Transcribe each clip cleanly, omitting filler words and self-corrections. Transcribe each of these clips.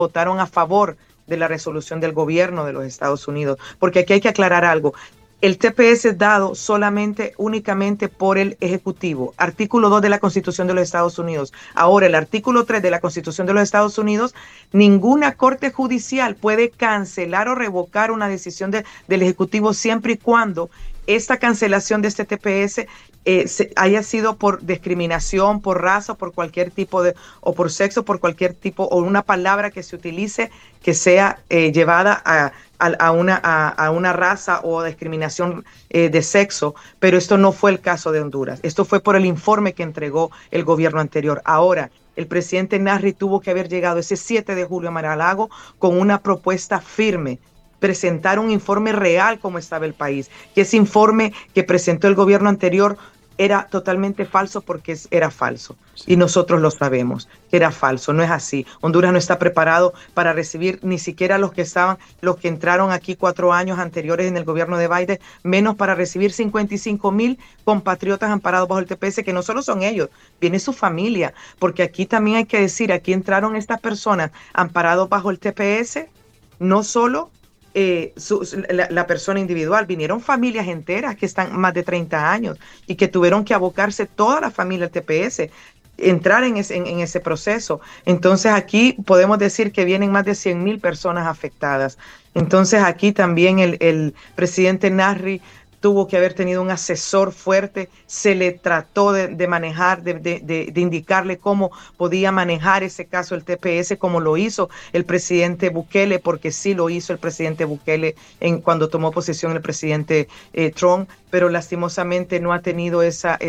votaron a favor de la resolución del gobierno de los Estados Unidos, porque aquí hay que aclarar algo. El TPS es dado únicamente por el Ejecutivo. Artículo 2 de la Constitución de los Estados Unidos. Ahora, el artículo 3 de la Constitución de los Estados Unidos, ninguna corte judicial puede cancelar o revocar una decisión del Ejecutivo siempre y cuando esta cancelación de este TPS haya sido por discriminación, por raza, por cualquier tipo o por sexo, por cualquier tipo, o una palabra que se utilice que sea llevada a una raza o discriminación de sexo, pero esto no fue el caso de Honduras. Esto fue por el informe que entregó el gobierno anterior. Ahora, el presidente Narri tuvo que haber llegado ese 7 de julio a Mar-a-Lago con una propuesta firme, presentar un informe real cómo estaba el país, que ese informe que presentó el gobierno anterior era totalmente falso porque era falso. Sí. Y nosotros lo sabemos, que era falso, no es así. Honduras no está preparado para recibir ni siquiera los que entraron aquí 4 años anteriores en el gobierno de Biden, menos para recibir 55,000 compatriotas amparados bajo el TPS, que no solo son ellos, viene su familia, porque aquí también hay que decir, aquí entraron estas personas amparados bajo el TPS, no solo la persona individual, vinieron familias enteras que están más de 30 años y que tuvieron que abocarse toda la familia al TPS, entrar en ese proceso. Entonces aquí podemos decir que vienen más de 100,000 personas afectadas. Entonces aquí también el presidente Narri tuvo que haber tenido un asesor fuerte, se le trató de manejar, de indicarle cómo podía manejar ese caso el TPS, como lo hizo el presidente Bukele, porque sí lo hizo el presidente Bukele cuando tomó posesión el presidente Trump, pero lastimosamente no ha tenido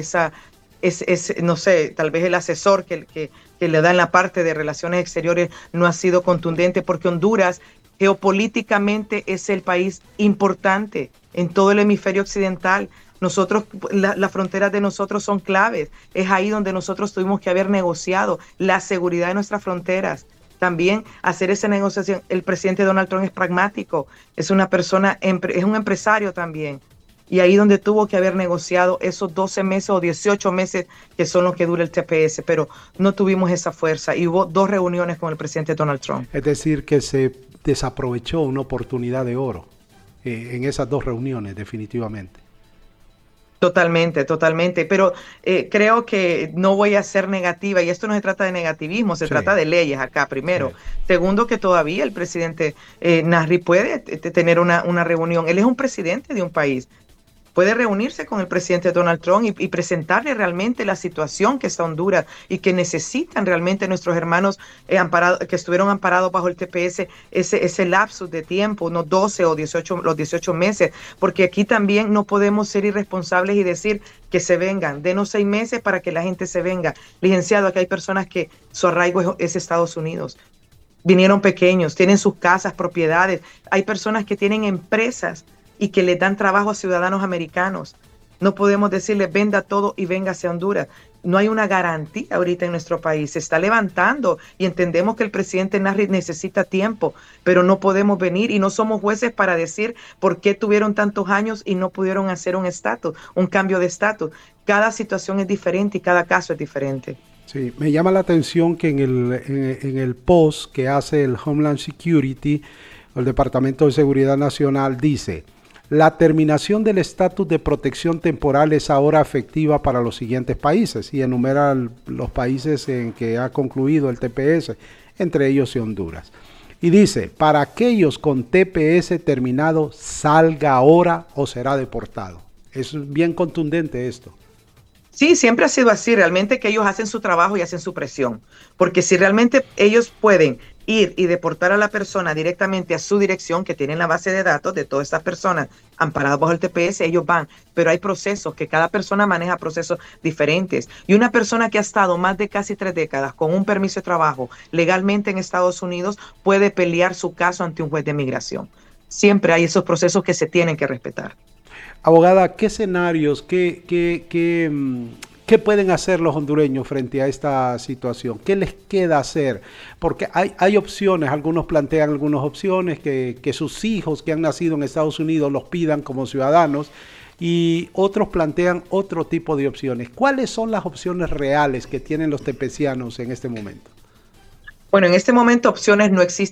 no sé, tal vez el asesor que le da en la parte de relaciones exteriores no ha sido contundente, porque Honduras geopolíticamente es el país importante en todo el hemisferio occidental. Nosotros, las fronteras de nosotros son claves. Es ahí donde nosotros tuvimos que haber negociado la seguridad de nuestras fronteras. También hacer esa negociación. El presidente Donald Trump es pragmático, es una persona, es un empresario también. Y ahí donde tuvo que haber negociado esos 12 meses o 18 meses que son los que dura el TPS, pero no tuvimos esa fuerza y hubo 2 reuniones con el presidente Donald Trump. Es decir, que se desaprovechó una oportunidad de oro en esas 2 reuniones, definitivamente. Totalmente, totalmente, pero creo que no voy a ser negativa, y esto no se trata de negativismo, se trata de leyes acá, primero. Sí. Segundo, que todavía el presidente Narri puede tener una reunión. Él es un presidente de un país. Puede reunirse con el presidente Donald Trump y presentarle realmente la situación que está Honduras y que necesitan realmente nuestros hermanos que estuvieron amparados bajo el TPS ese lapsus de tiempo, unos 12 o 18, los 18 meses, porque aquí también no podemos ser irresponsables y decir que se vengan, denos 6 meses para que la gente se venga. Licenciado, aquí hay personas que su arraigo es Estados Unidos. Vinieron pequeños, tienen sus casas, propiedades. Hay personas que tienen empresas y que le dan trabajo a ciudadanos americanos. No podemos decirles venda todo y véngase a Honduras. No hay una garantía ahorita en nuestro país. Se está levantando y entendemos que el presidente Narri necesita tiempo, pero no podemos venir y no somos jueces para decir por qué tuvieron tantos años y no pudieron hacer un cambio de estatus. Cada situación es diferente y cada caso es diferente. Sí, me llama la atención que en el post que hace el Homeland Security, el Departamento de Seguridad Nacional, dice: la terminación del estatus de protección temporal es ahora efectiva para los siguientes países, y enumera los países en que ha concluido el TPS, entre ellos Honduras. Y dice: para aquellos con TPS terminado, salga ahora o será deportado. Es bien contundente esto. Sí, siempre ha sido así, realmente, que ellos hacen su trabajo y hacen su presión, porque si realmente ellos pueden ir y deportar a la persona directamente a su dirección, que tienen la base de datos de todas estas personas amparadas bajo el TPS, ellos van, pero hay procesos que cada persona maneja, procesos diferentes, y una persona que ha estado más de casi 3 décadas con un permiso de trabajo legalmente en Estados Unidos puede pelear su caso ante un juez de migración. Siempre hay esos procesos que se tienen que respetar. Abogada, ¿qué escenarios, qué pueden hacer los hondureños frente a esta situación? ¿Qué les queda hacer? Porque hay opciones, algunos plantean algunas opciones, que sus hijos que han nacido en Estados Unidos los pidan como ciudadanos, y otros plantean otro tipo de opciones. ¿Cuáles son las opciones reales que tienen los tepecianos en este momento? Bueno, en este momento opciones no existen.